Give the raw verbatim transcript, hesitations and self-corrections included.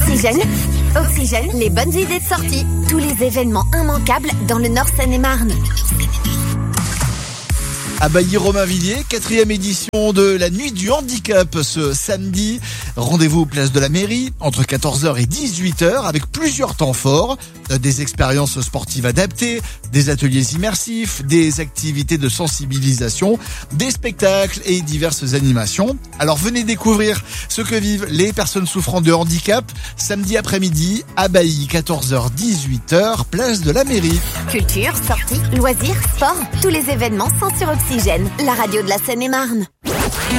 Oxygène. Oxygène, les bonnes idées de sortie. Tous les événements immanquables dans le Nord Seine-et-Marne. À Bailly-Romainvilliers, quatrième édition de la Nuit du Handicap ce samedi. Rendez-vous place de la mairie entre quatorze heures et dix-huit heures avec plusieurs temps forts, des expériences sportives adaptées, des ateliers immersifs, des activités de sensibilisation, des spectacles et diverses animations. Alors venez découvrir ce que vivent les personnes souffrant de handicap samedi après-midi à Bailly, quatorze heures dix-huit heures, place de la mairie. Culture, sorties, loisirs, sport, tous les événements sont sur Oxygène, la radio de la Seine-et-Marne.